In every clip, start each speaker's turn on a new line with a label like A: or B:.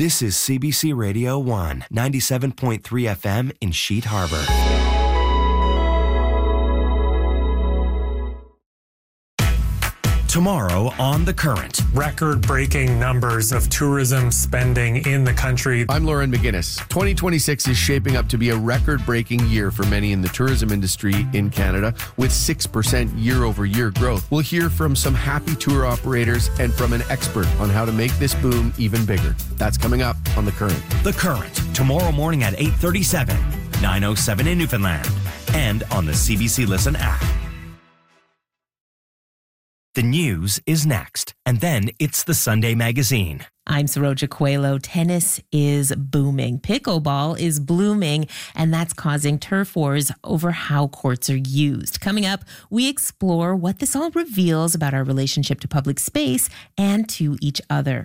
A: This is CBC Radio 1, 97.3 FM in Sheet Harbor. Tomorrow on The Current.
B: Record-breaking numbers of tourism spending in the country.
C: I'm Lauren McGinnis. 2026 is shaping up to be a record-breaking year for many in the tourism industry in Canada, with 6% year-over-year growth. We'll hear from some happy tour operators and from an expert on how to make this boom even bigger. That's coming up on The Current.
A: The Current, tomorrow morning at 8:37, 9:07 in Newfoundland, and on the CBC Listen app. The news is next, and then it's the Sunday Magazine.
D: I'm Saroja Coelho. Tennis is booming. Pickleball is blooming, and that's causing turf wars over how courts are used. Coming up, we explore what this all reveals about our relationship to public space and to each other.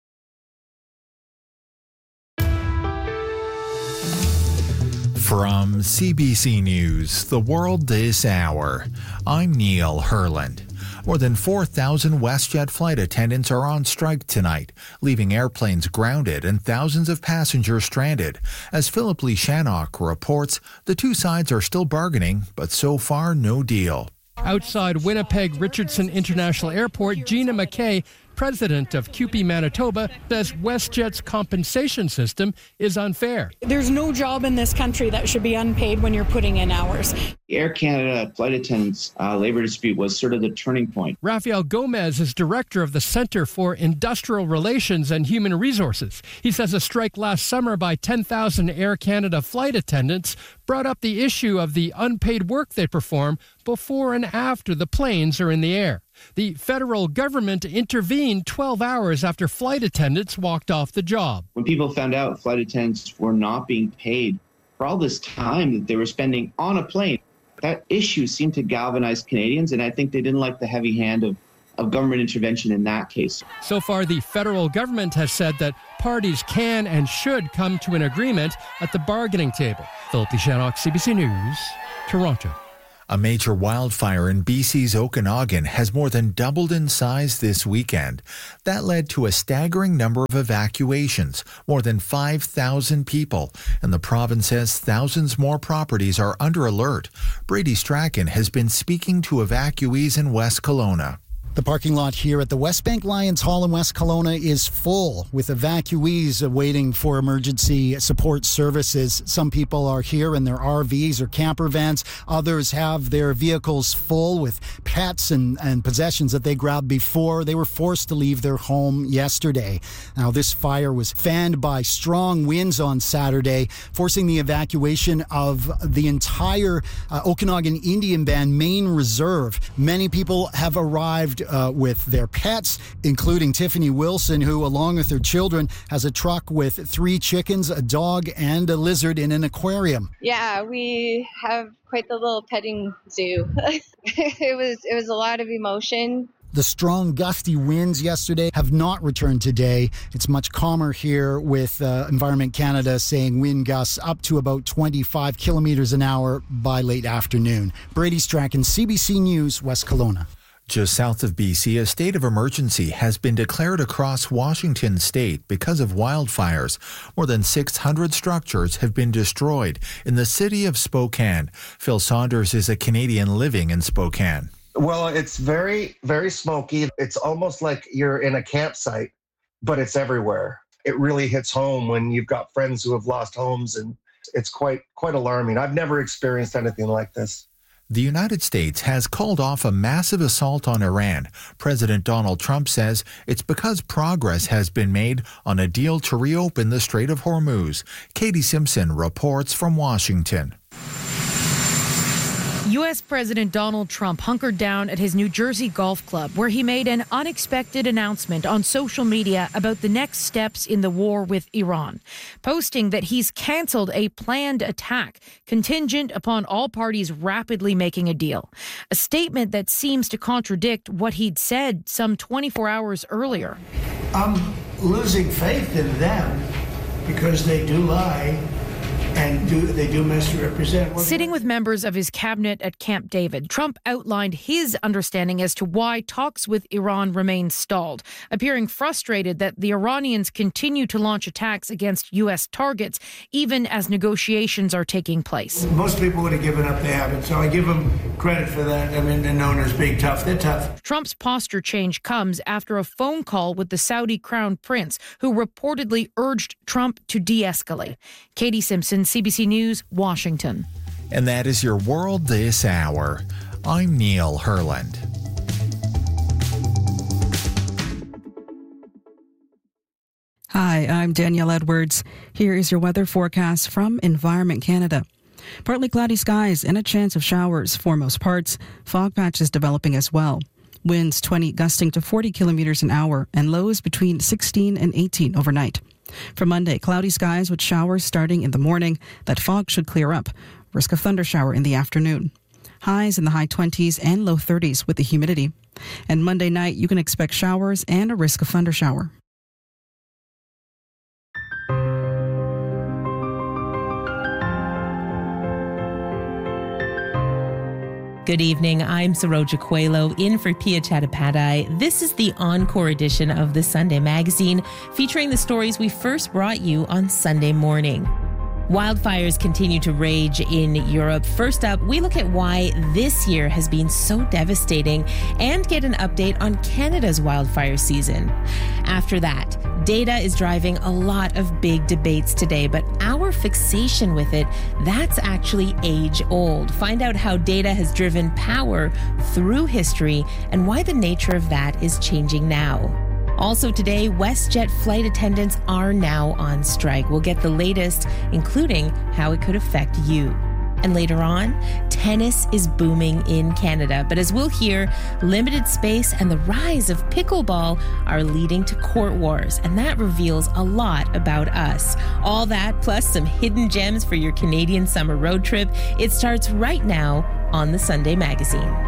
E: From CBC News, The World This Hour, I'm Neil Herland. More than 4,000 WestJet flight attendants are on strike tonight, leaving airplanes grounded and thousands of passengers stranded. As Philip Lee Shannock reports, the two sides are still bargaining, but so far no deal.
F: Outside Winnipeg Richardson International Airport, Gina McKay, president of CUPE Manitoba, says WestJet's compensation system is unfair.
G: There's no job in this country that should be unpaid when you're putting in hours.
H: Air Canada flight attendants' labor dispute was sort of the turning point.
F: Rafael Gomez is director of the Center for Industrial Relations and Human Resources. He says a strike last summer by 10,000 Air Canada flight attendants brought up the issue of the unpaid work they perform before and after the planes are in the air. The federal government intervened 12 hours after flight attendants walked off the job.
H: When people found out flight attendants were not being paid for all this time that they were spending on a plane, that issue seemed to galvanize Canadians, and I think they didn't like the heavy hand of government intervention in that case.
F: So far, the federal government has said that parties can and should come to an agreement at the bargaining table. Philip Lee Shannock, CBC News, Toronto.
E: A major wildfire in BC's Okanagan has more than doubled in size this weekend. That led to a staggering number of evacuations, more than 5,000 people, and the province says thousands more properties are under alert. Brady Strachan has been speaking to evacuees in West Kelowna.
I: The parking lot here at the Westbank Lions Hall in West Kelowna is full with evacuees waiting for emergency support services. Some people are here in their RVs or camper vans. Others have their vehicles full with pets and possessions that they grabbed before they were forced to leave their home yesterday. Now, this fire was fanned by strong winds on Saturday, forcing the evacuation of the entire Okanagan Indian Band main reserve. Many people have arrived with their pets, including Tiffany Wilson, who, along with her children, has a truck with 3 chickens, a dog, and a lizard in an aquarium.
J: Yeah, we have quite the little petting zoo. It was a lot of emotion.
I: The strong gusty winds yesterday have not returned today. It's much calmer here, with Environment Canada saying wind gusts up to about 25 kilometers an hour by late afternoon. Brady Strachan, CBC News, West Kelowna.
E: Just south of BC, a state of emergency has been declared across Washington state because of wildfires. More than 600 structures have been destroyed in the city of Spokane. Phil Saunders is a Canadian living in Spokane.
K: Well, it's very, very smoky. It's almost like you're in a campsite, but it's everywhere. It really hits home when you've got friends who have lost homes, and it's quite alarming. I've never experienced anything like this.
E: The United States has called off a massive assault on Iran. President Donald Trump says it's because progress has been made on a deal to reopen the Strait of Hormuz. Katie Simpson reports from Washington.
L: U.S. President Donald Trump hunkered down at his New Jersey golf club, where he made an unexpected announcement on social media about the next steps in the war with Iran, posting that he's canceled a planned attack contingent upon all parties rapidly making a deal, a statement that seems to contradict what he'd said some 24 hours earlier.
M: I'm losing faith in them because they do lie, and they do misrepresent.
L: Sitting with members of his cabinet at Camp David, Trump outlined his understanding as to why talks with Iran remain stalled, appearing frustrated that the Iranians continue to launch attacks against U.S. targets, even as negotiations are taking place.
M: Most people would have given up. They haven't, so I give them credit for that. I mean, they're known as being tough. They're tough.
L: Trump's posture change comes after a phone call with the Saudi crown prince, who reportedly urged Trump to de-escalate. Katie Simpson, CBC News, Washington.
E: And that is your World This Hour. I'm Neil Herland.
N: Hi, I'm Danielle Edwards. Here is your weather forecast from Environment Canada. Partly cloudy skies and a chance of showers for most parts. Fog patches developing as well. Winds 20 gusting to 40 kilometers an hour and lows between 16 and 18 overnight. For Monday, cloudy skies with showers starting in the morning. That fog should clear up. Risk of thundershower in the afternoon. Highs in the high 20s and low 30s with the humidity. And Monday night, you can expect showers and a risk of thundershower.
D: Good evening. I'm Saroja Coelho in for Pia Chattopadhyay. This is the encore edition of the Sunday Magazine, featuring the stories we first brought you on Sunday morning. Wildfires continue to rage in Europe. First up, we look at why this year has been so devastating and get an update on Canada's wildfire season. After that, data is driving a lot of big debates today, but our fixation with it, that's actually age-old. Find out how data has driven power through history and why the nature of that is changing now. Also today, WestJet flight attendants are now on strike. We'll get the latest, including how it could affect you. And later on, tennis is booming in Canada. But as we'll hear, limited space and the rise of pickleball are leading to court wars. And that reveals a lot about us. All that plus some hidden gems for your Canadian summer road trip. It starts right now on the Sunday Magazine.